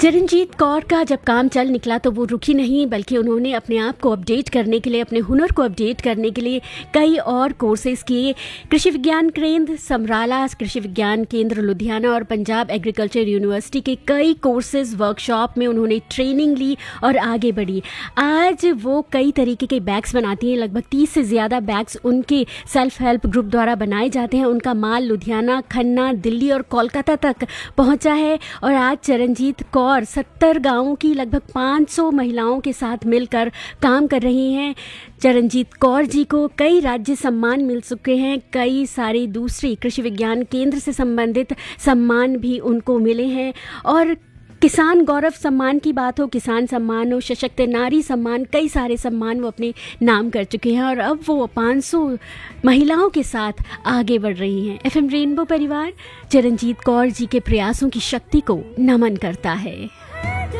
चरणजीत कौर का जब काम चल निकला तो वो रुकी नहीं, बल्कि उन्होंने अपने आप को अपडेट करने के लिए, अपने हुनर को अपडेट करने के लिए कई और कोर्सेज किए। कृषि विज्ञान केंद्र समराला, कृषि विज्ञान केंद्र लुधियाना और पंजाब एग्रीकल्चर यूनिवर्सिटी के कई कोर्सेज वर्कशॉप में उन्होंने ट्रेनिंग ली और आगे बढ़ी। आज वो कई तरीके के बैग्स बनाती हैं। लगभग 30 से ज़्यादा बैग्स उनके सेल्फ हेल्प ग्रुप द्वारा बनाए जाते हैं। उनका माल लुधियाना, खन्ना, दिल्ली और कोलकाता तक पहुंचा है। और आज चरणजीत कौर 70 गांवों की लगभग 500 महिलाओं के साथ मिलकर काम कर रही हैं। चरणजीत कौर जी को कई राज्य सम्मान मिल चुके हैं, कई सारे दूसरे कृषि विज्ञान केंद्र से संबंधित सम्मान भी उनको मिले हैं। और किसान गौरव सम्मान की बात हो, किसान सम्मान हो, सशक्त नारी सम्मान, कई सारे सम्मान वो अपने नाम कर चुके हैं। और अब वो 500 महिलाओं के साथ आगे बढ़ रही हैं। एफएम रेनबो परिवार चरणजीत कौर जी के प्रयासों की शक्ति को नमन करता है।